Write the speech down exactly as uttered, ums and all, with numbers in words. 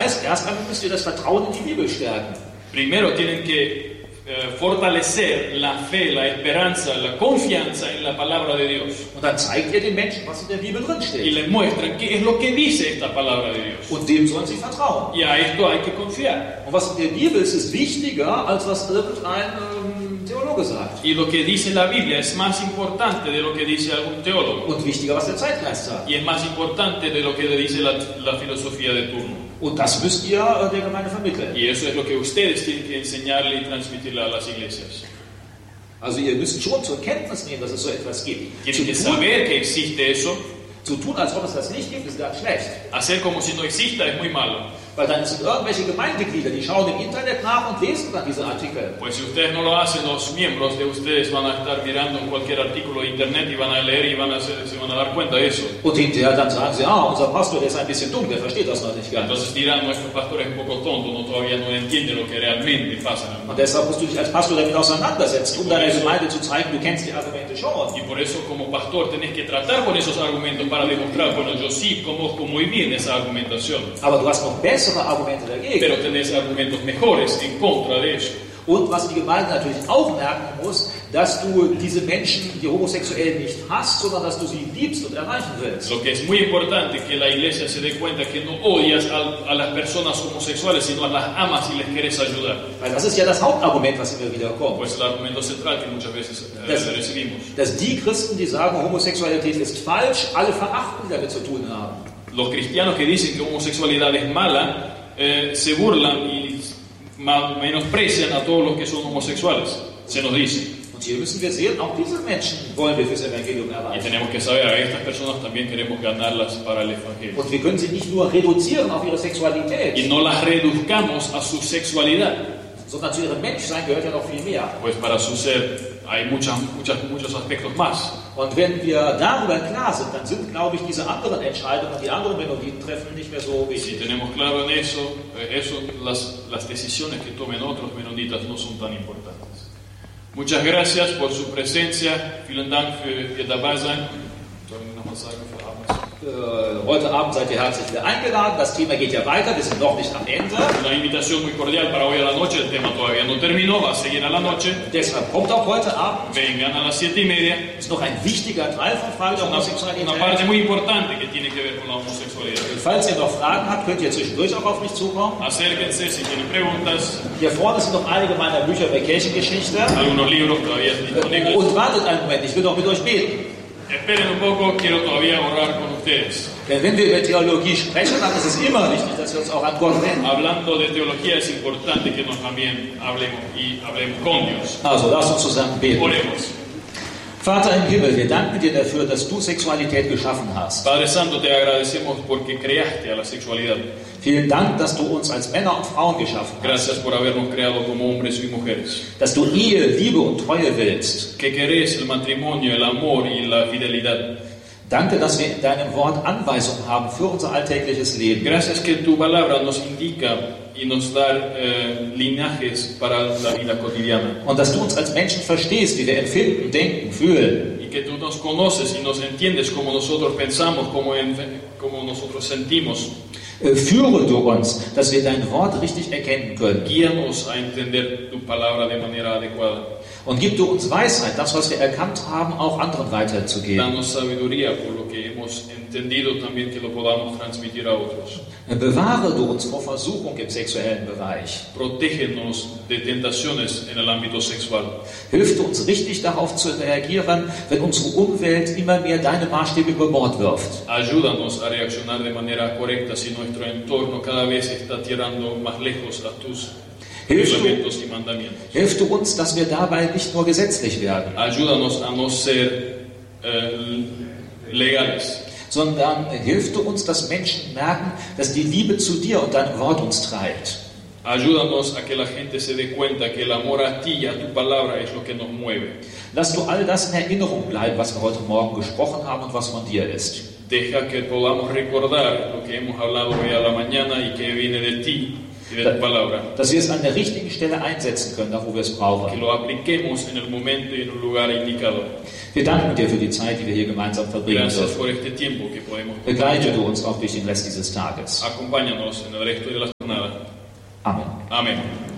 heißt, erst einmal müsst ihr das Vertrauen in die Bibel stärken. Primero tienen que eh, fortalecer la fe, la esperanza, la confianza en la palabra de Dios. Und dann zeigt ihr den Menschen, was in der Bibel drin Y steht. les muestran qué es lo que dice esta palabra de Dios. Und dem sollen sie vertrauen. Y a esto hay que confiar. Und was in der Bibel ist, ist wichtiger, als was irgendein ähm, Theologe sagt. Y lo que dice la Biblia es más importante de lo que dice algún teólogo. Und wichtiger, was der Zeitgeist sagt. Y es más importante de lo que le dice la, la filosofía de turno. Und das müsst ihr äh, der Gemeinde vermitteln. Y eso es lo que ustedes tienen que enseñarle y transmitirle a las iglesias. Also ihr müsst schon zur Kenntnis nehmen, dass es so etwas gibt. Tienen que Zu tun, saber que existe eso. zu tun, als ob es das nicht gibt, ist ganz schlecht. Hacer como si no exista es muy malo. Weil dann sind irgendwelche Gemeindeglieder, die schauen im Internet nach und lesen dann diese Artikel. Pues si ustedes no lo hacen, los miembros de ustedes van a estar mirando en cualquier artículo de internet y van a leer y van a hacer, se van a dar cuenta de eso. Und hinterher dann sagen sie, ah, unser Pastor, der ist ein bisschen dumm, der versteht das noch nicht ganz. Entonces dirán, nuestro pastor es un poco tonto, no todavía no entiende lo que realmente pasa. Und deshalb musst du dich als Pastor damit auseinandersetzen, um deiner Gemeinde zu zeigen, du kennst die Argumente schon. Y por eso como pastor tenés que tratar con esos argumentos para demostrar, bueno, yo sí conozco muy bien esa argumentación. Aber du hast noch bessere Argumente dagegen. Pero tenés argumentos mejores en contra de eso. Und was die Gemeinde natürlich auch merken muss, dass du diese Menschen, die Homosexuellen, nicht hast, sondern dass du sie liebst und erreichen willst. Lo que es muy importante que la iglesia se dé cuenta que no odias a, a las personas homosexuales, sino a las amas y les quieres ayudar. Weil das ist ja das Hauptargument, was immer wieder kommt. Pues el argumento central que muchas veces eh, Das- recibimos. Dass die Christen, die sagen, Homosexualität ist falsch, alle verachten, die damit zu tun haben. Los cristianos que dicen que homosexualidad es mala, eh, se burlan y ma- menosprecian a todos los que son homosexuales, se nos dice. Und hier müssen wir sehen, auch diese Menschen wollen wir fürs Evangelium Y erreichen. tenemos que saber, a estas personas también queremos ganarlas para el Evangelio. Und wir können sie nicht nur reduzieren auf ihre Sexualität, Y no las reduzcamos a su sexualidad, sondern zu ihrem Menschsein gehört ja noch viel mehr. pues para su ser hay muchas, muchas, muchos aspectos más. Und wenn wir darüber klar sind, dann sind, glaube ich, diese anderen Entscheidungen, die anderen Melodien treffen, nicht mehr so Si wichtig. tenemos claro en eso, eh, eso las, las decisiones que tomen otros menonitas no son tan importantes. Muchas gracias por su presencia. Vielen Dank für Ihr Dabeisein. Sollen wir noch was sagen für abends? Äh, heute Abend seid ihr herzlich wieder eingeladen. Das Thema geht ja weiter, wir sind noch nicht am Ende. Una invitación muy cordial para hoy a la noche. El tema todavía no terminó, va a seguir a la noche. Deshalb kommt auch heute Abend. Vengan a las siete y media. Ist noch ein wichtiger Teil von Frage der Una, Homosexualität. una parte muy importante que tiene que ver con la homosexualidad. Und falls ihr noch Fragen habt, könnt ihr zwischendurch auch auf mich zukommen. Acérquense si tienen preguntas. Hier vorne sind noch einige meiner Bücher über Kirchengeschichte. Algunos libros todavía disponibles. Und wartet einen Moment, ich will noch mit euch beten. Esperen un poco, quiero todavía orar con ustedes. Denn wenn wir über Theologie sprechen, dann ist es immer wichtig, dass wir uns auch an Gott wenden. Hablando de teología es importante que nos también hablemos y hablemos con Dios. Also lasst uns zusammen beten. Oremos. Vater im Himmel, wir danken dir dafür, dass du Sexualität geschaffen hast. Padre Santo, te agradecemos porque creaste a la sexualidad. Vielen Dank, dass du uns als Männer und Frauen geschaffen hast. Gracias por habernos creado como hombres y mujeres. Dass du Ehe, Liebe und Treue willst. Que querés el matrimonio, el amor y la fidelidad. Danke, dass wir in deinem Wort Anweisungen haben für unser alltägliches Leben. Gracias que tu palabra nos indica y nos da eh, linajes para la vida cotidiana. Und dass du uns als Menschen verstehst, wie wir empfinden, denken, fühlen. Y que tú nos conoces y nos entiendes como nosotros pensamos, como, en, como nosotros sentimos. Äh, Führe du uns, dass wir dein Wort richtig erkennen können. Guíanos a entender tu palabra de manera adecuada. Und gib du uns Weisheit, das, was wir erkannt haben, auch anderen weiterzugeben. Danos sabiduría por lo que hemos entendido también que lo podamos transmitir a otros. Äh, Bewahre du uns vor Versuchung im sexuellen Bereich. Protégenos de tentaciones en el ámbito sexual. Hilf du uns richtig darauf zu reagieren, wenn unsere Umwelt immer mehr deine Maßstäbe über Bord wirft. Ayúdanos a reaccionar de manera correcta si nuestro entorno cada vez está tirando más lejos a tus Hilf du, reglamentos y mandamientos. hilf du uns, dass wir dabei nicht nur gesetzlich werden, Ayúdanos a no ser eh, legales, sondern hilf du uns, dass Menschen merken, dass die Liebe zu dir und deinem Wort uns treibt. ayúdanos a que la gente se dé cuenta que el amor a ti y a tu palabra es lo que nos mueve. Lass du all das in Erinnerung bleiben, was wir heute Morgen gesprochen haben und was von dir ist. Deja que podamos recordar lo que hemos hablado hoy a la mañana y que viene de ti y de tu palabra. Dass wir es an der richtigen Stelle einsetzen können, da wo wir es Que brauchen. lo apliquemos en el momento y en un lugar indicado. Wir danken dir für die Zeit, die wir hier gemeinsam verbringen Gracias dürfen. por este tiempo que podemos Begleite du uns auch durch den Rest dieses Tages. Acompáñanos en el resto de la Amén.